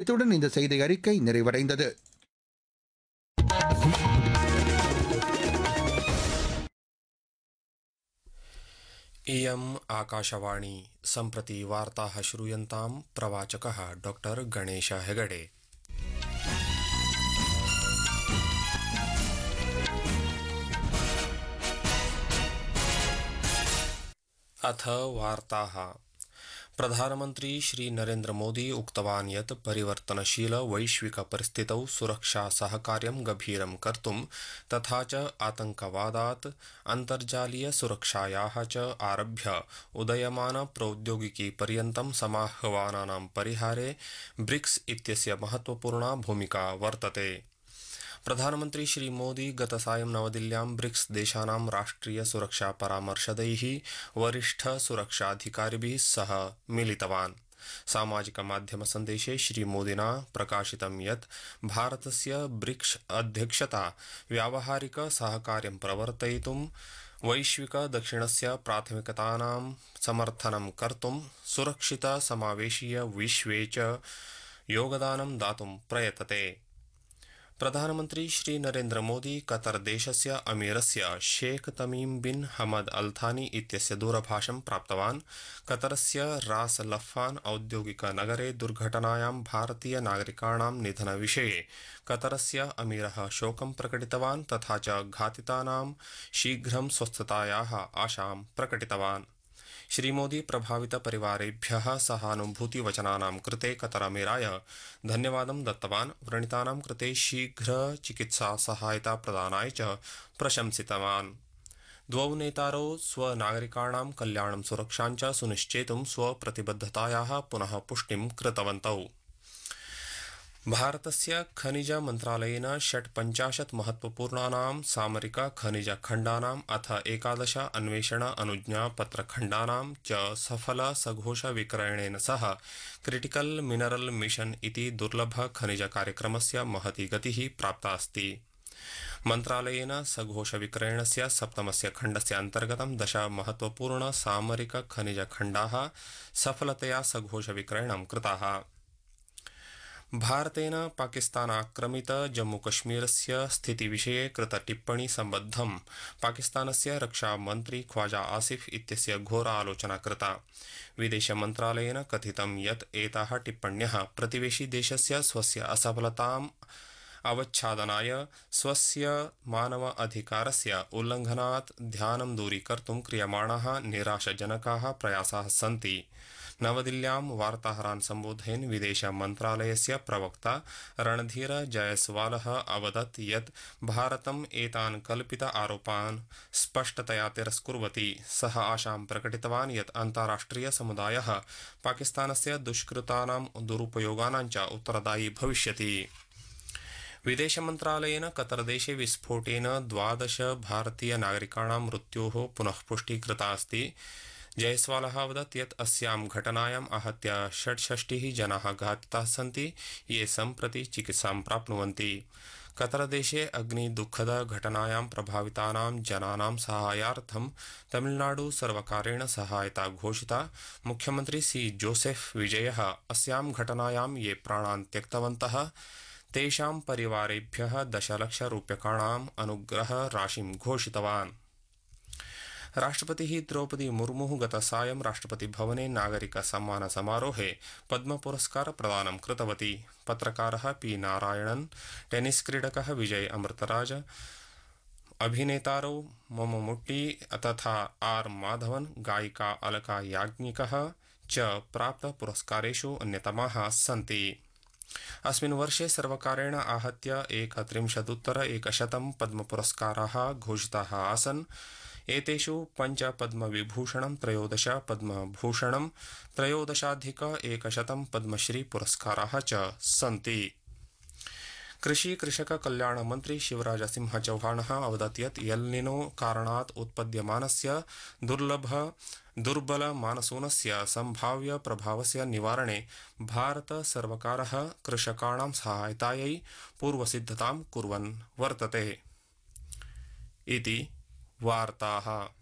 இத்துடன் இந்த செய்தி அறிக்கை நிறைவடைந்தது. इयम् आकाशवाणी सम्प्रति वार्ताः श्रूयन्ताम् प्रवाचकः डॉक्टर गणेश हेगडे। अथ वार्ताः। प्रधानमन्त्री श्री नरेन्द्र मोदी उक्तवान् यत् परिवर्तनशील वैश्विक परिस्थितौ सुरक्षा सहकार्यं गभीरं कर्तुं तथा च आतंकवादात् अन्तर्जालीय सुरक्षायाः च आरभ्य उदयमान प्रौद्योगिकी पर्यन्तं समाह्वानानां परिहारे ब्रिक्स इत्यस्य महत्वपूर्णा भूमिका वर्तते। प्रधानमन्त्री श्री मोदी गतसायं नवदिल्ल्यां ब्रिक्स देशानां राष्ट्रिय सुरक्षा परामर्शदैः वरिष्ठ सुरक्षाधिकारिभिः सह मिलितवान्। सामाजिक माध्यम सन्देशे श्री मोदिना प्रकाशितं यत् भारतस्य ब्रिक्स अध्यक्षता व्यावहारिक सहकार्यं प्रवर्तयितुं वैश्विक दक्षिणस्य प्राथमिकतानां समर्थनं कर्तुं सुरक्षित समावेशीय विश्वे च योगदानं दातुं प्रयतते। प्रधानमन्त्री श्री नरेन्द्र मोदी कतर देशस्य अमीरस्य शेख तमीम बिन हमद अल थानी इत्यस्य दूरभाषं प्राप्तवान्। कतरस्य रास लफ्फान औद्योगिक नगरे दुर्घटनायां भारतीय नागरिकाणां निधनविषये कतरस्य अमीरः शोकं प्रकटितवान् तथा च घातितानां शीघ्रं स्वस्थतायाः आशां प्रकटितवान्। श्री मोदी प्रभावित परिवारेभ्यः सहानुभूतिवचनानां कृते कतरमीराय धन्यवादं दत्तवान्। व्रणितानां कृते शीघ्र चिकित्सा सहायता प्रदानाय च प्रशंसितवान्। द्वौ नेतारौ स्वनागरिकाणां कल्याणं सुरक्षां च सुनिश्चेतुं स्वप्रतिबद्धतायाः पुनः पुष्टिं कृतवन्तौ। भारतस्य खनिज मन्त्रालयेन 56 महत्वपूर्णानां सामरिक खनिज खण्डानाम् अथ 11 अन्वेषण अनुज्ञापत्रखण्डानां च सफल सघोष विक्रयणेन सह क्रिटिकल मिनरल मिशन इति दुर्लभ खनिज कार्यक्रमस्य महती गतिः प्राप्ता अस्ति। मन्त्रालयेन सघोष विक्रयणस्य सप्तमस्य खण्डस्य अन्तर्गतं 10 महत्वपूर्ण सामरिक खनिज खण्डाः सफलतया सघोष विक्रयणं कृताः। भारतेन पाकिस्तानाक्रमित जम्मूकश्मीरस्य स्थितिविषये कृतटिप्पणी सम्बद्धं पाकिस्तानस्य रक्षामन्त्री ख्वाजा आसिफ इत्यस्य घोरा आलोचना कृता। विदेशमन्त्रालयेन कथितं यत् एताः टिप्पण्यः प्रतिवेशी देशस्य स्वस्य असफलताम् अवच्छादनाय स्वस्य मानव अधिकारस्य उल्लङ्घनात् ध्यानं दूरीकर्तुं क्रियमाणाः निराशजनकाः प्रयासाः सन्ति। नवदिल्ल्यां वार्ताहरान् सम्बोधयन् विदेशमन्त्रालयस्य प्रवक्ता रणधीर जयस्वालः अवदत् यत् भारतम् एतान् कल्पित आरोपान् स्पष्टतया तिरस्कुर्वति। सः आशां प्रकटितवान् यत् अन्ताराष्ट्रिय समुदायः पाकिस्तानस्य दुष्कृतानां दुरुपयोगानां च उत्तरदायी भविष्यति। विदेशमन्त्रालयेन कतरदेशे विस्फोटेन 12 भारतीय नागरिकाणां मृत्योः पुनः पुष्टिः कृता अस्ति। जयस्वालः अवदत् यत् अस्यां घटनायाम् आहत्य 66 जनाः घातिताः सन्ति, ये सम्प्रति चिकित्सां प्राप्नुवन्ति। कतरदेशे अग्निदुःखद घटनायां प्रभावितानां जनानां साहाय्यार्थं तमिलनाडु सर्वकारेण सहायता घोषिता। मुख्यमन्त्री सी जोसेफ विजयः अस्यां घटनायां ये प्राणान् त्यक्तवन्तः तेषां परिवारेभ्यः 10 लाख रूप्यकाणाम् अनुग्रह राशिं घोषितवान्। राष्ट्रपतिः द्रौपदी मुर्मुः गतसायं राष्ट्रपतिभवने नागरिक सम्मान समारोहे पद्मपुरस्कार प्रदानं कृतवती। पत्रकारः पी नारायणन्, टेनिस् क्रीडकः विजय अमृतराज, अभिनेतारौ मम्मूट्टी तथा आर माधवन, गायिका अलका याज्ञिकः च प्राप्तपुरस्कारेषु अन्यतमाः सन्ति। अस्मिन् वर्षे सर्वकारेण आहत्य 31 पद्मपुरस्काराः घोषिताः आसन्। एतेषु 5 पद्मविभूषणं, 13 पद्मभूषणं, 13,100 पद्मश्री पुरस्काराः च सन्ति। कृषि कृषक कल्याण मंत्री शिवराज सिंह चौहानः अवदत् यत् एल्निनो कारणात् उत्पद्यमानस्य दुर्बल मानसूनस्य संभाव्य प्रभावस्य निवारणे भारत सर्वकारः कृषकाणां सहायतायै पूर्वसिद्धतां कुर्वन् वर्तते इति वार्ताः।